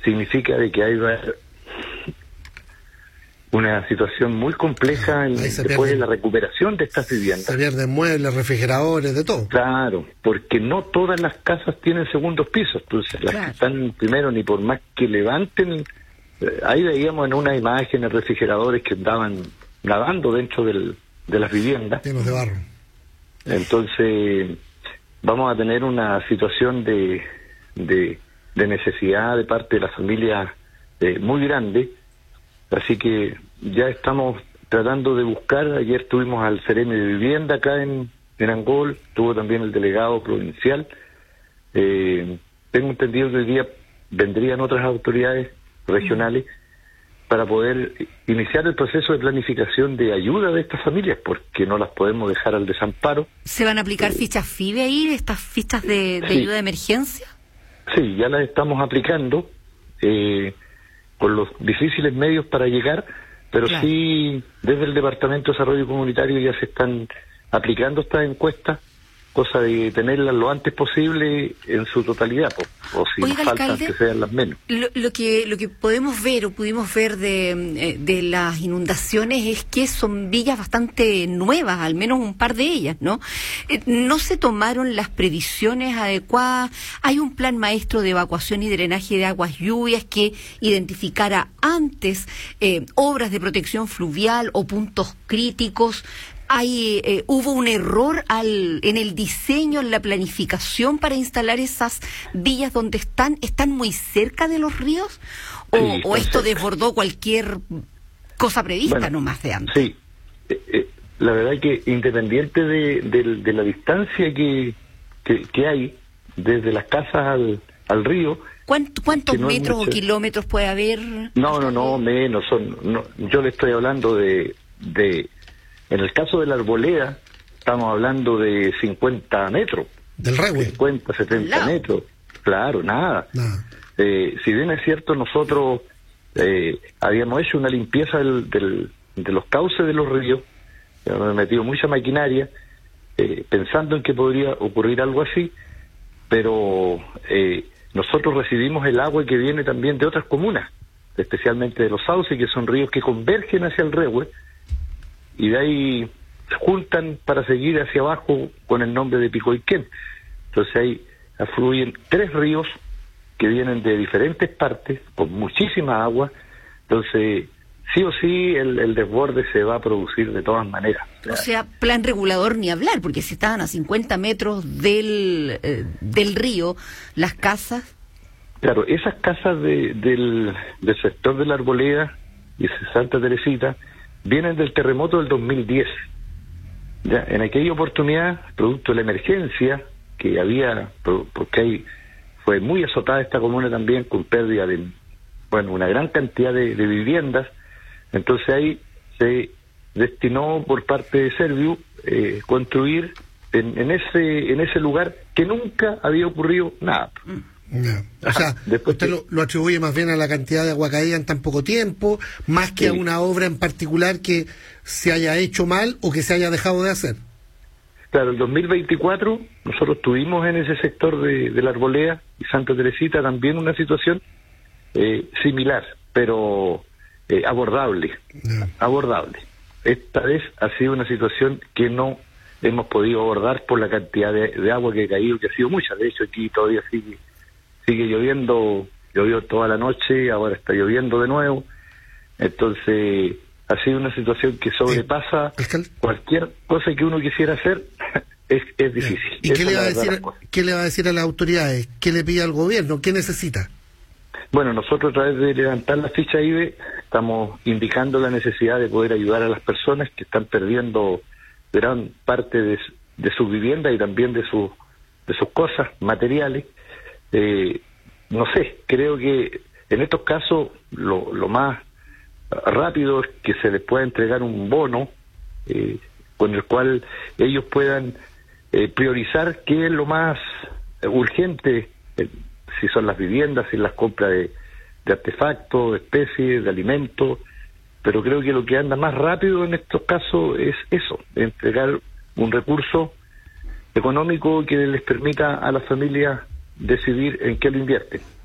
significa de que hay una situación muy compleja después de la recuperación de estas viviendas. Se pierden muebles, refrigeradores, de todo. Claro, porque no todas las casas tienen segundos pisos, entonces las que están primero, ni por más que levanten, ahí veíamos en unas imágenes refrigeradores que andaban nadando dentro de las viviendas. Llenos de barro. Entonces vamos a tener una situación de necesidad de parte de la familia muy grande. Así que ya estamos tratando de buscar. Ayer tuvimos al Ceremi de Vivienda acá en Angol, tuvo también el delegado provincial. Tengo entendido que hoy día vendrían otras autoridades regionales para poder iniciar el proceso de planificación de ayuda de estas familias, porque no las podemos dejar al desamparo. ¿Se van a aplicar fichas FIBE ahí, estas fichas de ayuda de emergencia? Sí, ya las estamos aplicando. Con los difíciles medios para llegar, pero sí desde el Departamento de Desarrollo Comunitario ya se están aplicando estas encuestas, cosa de tenerlas lo antes posible en su totalidad, o si nos faltan, alcalde, que sean las menos. Lo que podemos ver o pudimos ver de las inundaciones es que son villas bastante nuevas, al menos un par de ellas, ¿no? No se tomaron las previsiones adecuadas. Hay un plan maestro de evacuación y drenaje de aguas lluvias que identificara antes obras de protección fluvial o puntos críticos. Hubo un error en el diseño, en la planificación para instalar esas villas donde están muy cerca de los ríos, o esto desbordó cualquier cosa prevista nomás de antes. Sí, la verdad es que independiente de la distancia que hay desde las casas al río. ¿Cuántos metros o kilómetros puede haber? No, menos. Yo le estoy hablando de en el caso de la Arboleda, estamos hablando de 50 metros. ¿Del Rehue? 50, 70 metros. Claro, nada. Si bien es cierto, nosotros habíamos hecho una limpieza de los cauces de los ríos, hemos metido mucha maquinaria, pensando en que podría ocurrir algo así, pero nosotros recibimos el agua que viene también de otras comunas, especialmente de los sauces, que son ríos que convergen hacia el Rehue, y de ahí se juntan para seguir hacia abajo con el nombre de Picoiquén. Entonces ahí afluyen 3 ríos que vienen de diferentes partes, con muchísima agua. Entonces, sí o sí, el desborde se va a producir de todas maneras. O sea, plan regulador ni hablar, porque si estaban a 50 metros del río, las casas... Claro, esas casas del sector de la Arboleda y Santa Teresita vienen del terremoto del 2010. Ya, en aquella oportunidad, producto de la emergencia que había, porque ahí fue muy azotada esta comuna también, con pérdida de una gran cantidad de viviendas. Entonces ahí se destinó por parte de Serviu construir en ese lugar que nunca había ocurrido nada. O sea, usted lo atribuye más bien a la cantidad de agua caída en tan poco tiempo, más que a una obra en particular que se haya hecho mal o que se haya dejado de hacer. Claro, el 2024 nosotros tuvimos en ese sector de la Arboleda y Santa Teresita también una situación similar, pero abordable. Esta vez ha sido una situación que no hemos podido abordar por la cantidad de agua que ha caído, que ha sido mucha. De hecho, aquí todavía sigue lloviendo, llovió toda la noche, ahora está lloviendo de nuevo. Entonces ha sido una situación que sobrepasa cualquier cosa que uno quisiera hacer. Es difícil. ¿Y qué le va a decir a las autoridades? ¿Qué le pide al gobierno? ¿Qué necesita? Bueno, nosotros a través de levantar la ficha IBE estamos indicando la necesidad de poder ayudar a las personas que están perdiendo gran parte de su vivienda y también de sus cosas materiales. No sé, creo que en estos casos lo más rápido es que se les pueda entregar un bono con el cual ellos puedan priorizar qué es lo más urgente, si son las viviendas, si las compras de artefactos, de especies, de alimentos, pero creo que lo que anda más rápido en estos casos es eso, entregar un recurso económico que les permita a las familias decidir en qué lo invierten.